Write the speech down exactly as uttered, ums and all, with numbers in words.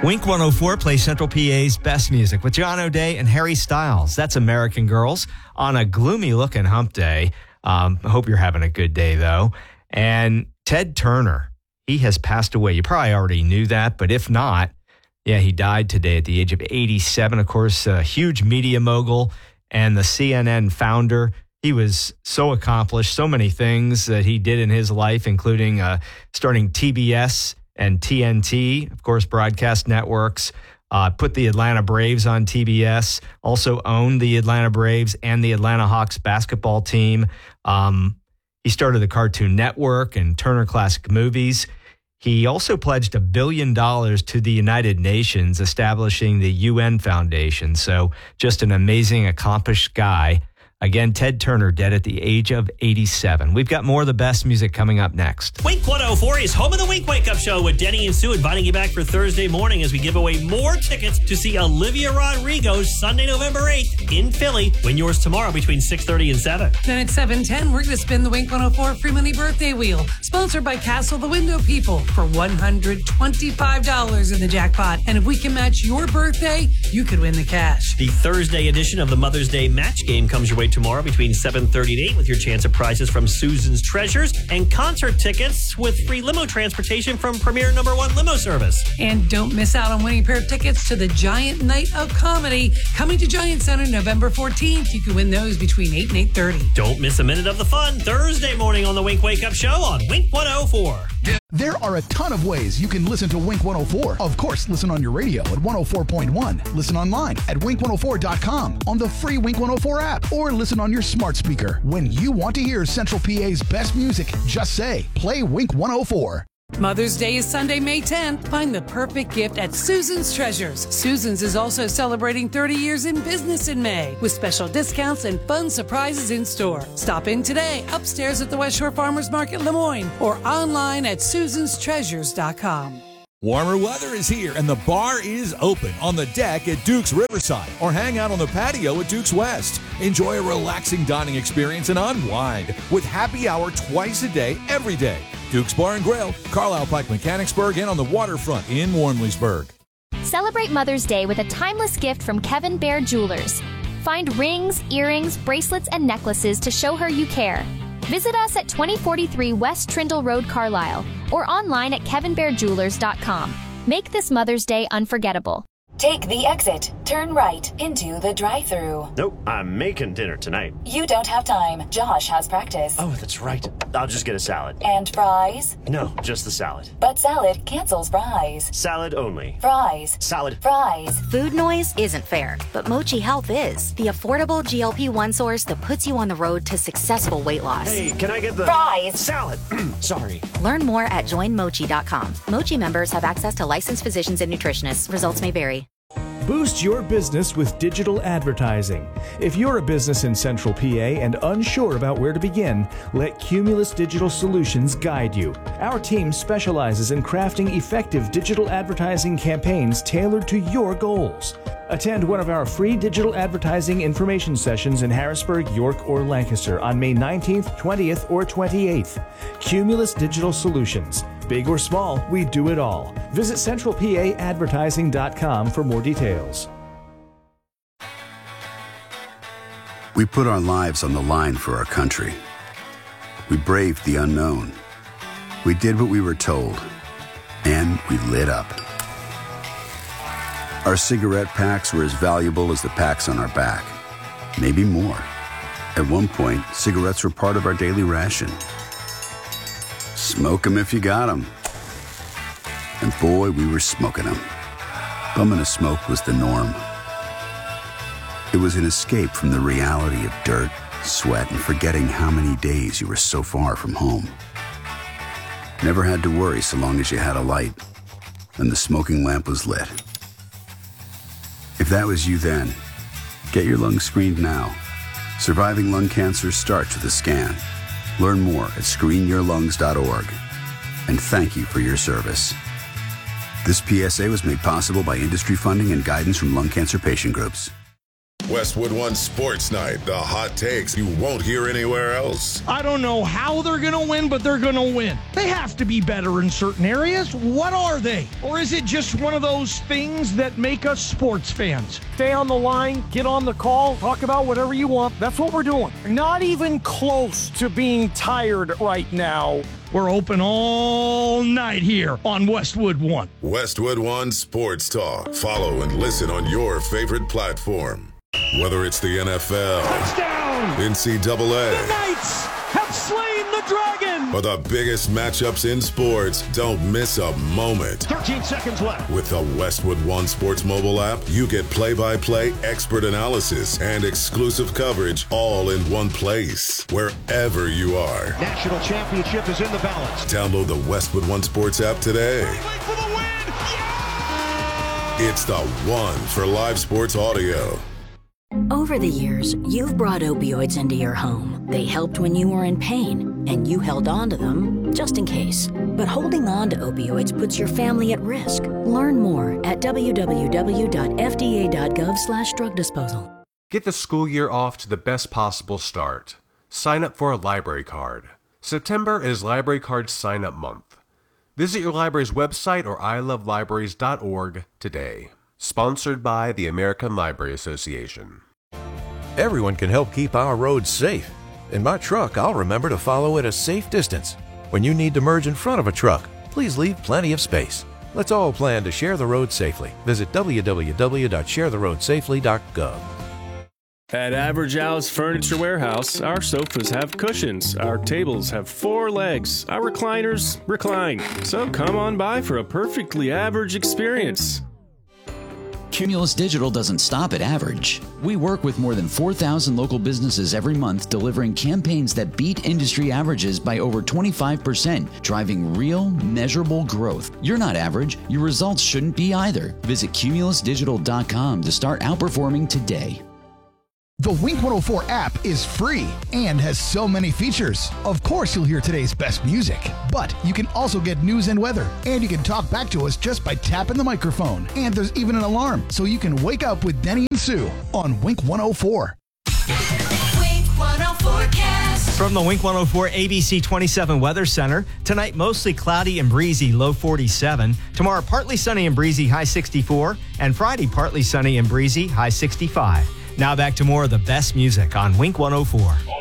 Wink one oh four plays Central P A's best music with John O'Day and Harry Styles. That's American Girls on a gloomy-looking hump day. Um, I hope you're having a good day, though. And Ted Turner, he has passed away. You probably already knew that, but if not, yeah, he died today at the age of eighty-seven. Of course, a huge media mogul and the C N N founder. He was so accomplished, so many things that he did in his life, including uh, starting T B S and T N T, of course, broadcast networks, uh, put the Atlanta Braves on T B S, also owned the Atlanta Braves and the Atlanta Hawks basketball team. Um, he started the Cartoon Network and Turner Classic Movies. He also pledged a billion dollars to the United Nations, establishing the U N Foundation. So just an amazing, accomplished guy. Again, Ted Turner, dead at the age of eighty-seven. We've got more of the best music coming up next. Wink one oh four is home of the Wink Wake Up Show with Denny and Sue, inviting you back for Thursday morning as we give away more tickets to see Olivia Rodrigo Sunday, November eighth in Philly. Win yours tomorrow between six thirty and seven. Then at seven ten, we're going to spin the Wink one oh four Free Money Birthday Wheel, sponsored by Castle the Window People, for one hundred twenty-five dollars in the jackpot. And if we can match your birthday, you could win the cash. The Thursday edition of the Mother's Day Match Game comes your way tomorrow between seven thirty and eight with your chance of prizes from Susan's Treasures and concert tickets with free limo transportation from Premier Number One Limo Service. And don't miss out on winning a pair of tickets to the Giant Night of Comedy coming to Giant Center November fourteenth. You can win those between eight and eight thirty. Don't miss a minute of the fun Thursday morning on the Wink Wake Up Show on Wink one oh four. There are a ton of ways you can listen to Wink one oh four. Of course, listen on your radio at one oh four point one. Listen online at wink one oh four dot com, on the free Wink one oh four app, or listen on your smart speaker. When you want to hear Central P A's best music, just say, play Wink one oh four. Mother's Day is Sunday, May tenth. Find the perfect gift at Susan's Treasures. Susan's is also celebrating thirty years in business in May, with special discounts and fun surprises in store. Stop in today, upstairs at the West Shore Farmers Market, Lemoyne, or online at susans treasures dot com. Warmer weather is here, and the bar is open on the deck at Duke's Riverside, or hang out on the patio at Duke's West. Enjoy a relaxing dining experience and unwind with happy hour twice a day, every day. Duke's Bar and Grill, Carlisle Pike Mechanicsburg, and on the waterfront in Warmleysburg. Celebrate Mother's Day with a timeless gift from Kevin Bear Jewelers. Find rings, earrings, bracelets, and necklaces to show her you care. Visit us at twenty forty-three West Trindle Road, Carlisle, or online at kevin bear jewelers dot com. Make this Mother's Day unforgettable. Take the exit. Turn right into the drive-thru. Nope, I'm making dinner tonight. You don't have time. Josh has practice. Oh, that's right. I'll just get a salad. And fries? No, just the salad. But salad cancels fries. Salad only. Fries. Salad. Fries. Food noise isn't fair, but Mochi Health is. The affordable G L P one source that puts you on the road to successful weight loss. Hey, can I get the... Fries. Salad. Sorry. Learn more at join mochi dot com. Mochi members have access to licensed physicians and nutritionists. Results may vary. Boost your business with digital advertising. If you're a business in Central P A and unsure about where to begin, let Cumulus Digital Solutions guide you. Our team specializes in crafting effective digital advertising campaigns tailored to your goals. Attend one of our free digital advertising information sessions in Harrisburg, York, or Lancaster on May nineteenth, twentieth, or twenty-eighth. Cumulus Digital Solutions. Big or small, we do it all. Visit central p a advertising dot com for more details. We put our lives on the line for our country. We braved the unknown. We did what we were told. And we lit up. Our cigarette packs were as valuable as the packs on our back. Maybe more. At one point, cigarettes were part of our daily ration. Smoke 'em if you got 'em. And boy, we were smoking 'em. Bumming a smoke was the norm. It was an escape from the reality of dirt, sweat, and forgetting how many days you were so far from home. Never had to worry so long as you had a light, and the smoking lamp was lit. If that was you then, get your lungs screened now. Surviving lung cancer starts with a scan. Learn more at screen your lungs dot org. And thank you for your service. This P S A was made possible by industry funding and guidance from lung cancer patient groups. Westwood One Sports Night, the hot takes you won't hear anywhere else. I don't know how they're going to win, but they're going to win. They have to be better in certain areas. What are they? Or is it just one of those things that make us sports fans? Stay on the line, get on the call, talk about whatever you want. That's what we're doing. Not even close to being tired right now. We're open all night here on Westwood One. Westwood One Sports Talk. Follow and listen on your favorite platform. Whether it's the N F L, touchdown, N C double A, the Knights have slain the dragon, or the biggest matchups in sports, don't miss a moment. thirteen seconds left. With the Westwood One Sports mobile app, you get play-by-play expert analysis and exclusive coverage all in one place, wherever you are. National championship is in the balance. Download the Westwood One Sports app today. For the win! Yeah! It's the one for live sports audio. Over the years, you've brought opioids into your home. They helped when you were in pain, and you held on to them just in case. But holding on to opioids puts your family at risk. Learn more at w w w dot f d a dot gov slash drug disposal. Get the school year off to the best possible start. Sign up for a library card. September is Library Card Sign-Up Month. Visit your library's website or i love libraries dot org today. Sponsored by the American Library Association. Everyone can help keep our roads safe. In my truck, I'll remember to follow at a safe distance. When you need to merge in front of a truck, please leave plenty of space. Let's all plan to share the road safely. Visit w w w dot share the road safely dot gov. At Average Al's Furniture Warehouse, our sofas have cushions, our tables have four legs, our recliners recline. So come on by for a perfectly average experience. Cumulus Digital doesn't stop at average. We work with more than four thousand local businesses every month, delivering campaigns that beat industry averages by over twenty-five percent, driving real, measurable growth. You're not average. Your results shouldn't be either. Visit cumulus digital dot com to start outperforming today. The Wink one oh four app is free and has so many features. Of course, you'll hear today's best music, but you can also get news and weather, and you can talk back to us just by tapping the microphone. And there's even an alarm, so you can wake up with Denny and Sue on Wink one oh four. Wink one oh four cast. From the Wink one oh four A B C twenty-seven Weather Center, tonight mostly cloudy and breezy, low forty-seven. Tomorrow partly sunny and breezy, high sixty-four. And Friday partly sunny and breezy, high sixty-five. Now back to more of the best music on Wink one oh four.